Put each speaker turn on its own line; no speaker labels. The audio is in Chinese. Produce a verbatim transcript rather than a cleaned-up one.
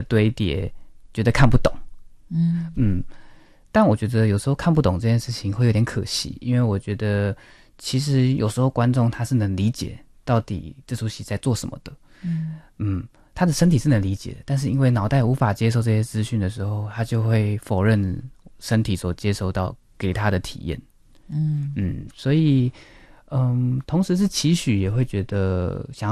堆叠，觉得看不懂。
嗯
嗯，但我觉得有时候看不懂这件事情会有点可惜，因为我觉得其实有时候观众他是能理解到底这出戏在做什么的。
嗯
嗯，他的身体是能理解的，但是因为脑袋无法接受这些资讯的时候，他就会否认身体所接收到给他的体验。
嗯
嗯，所以嗯，同时是期许，也会觉得想要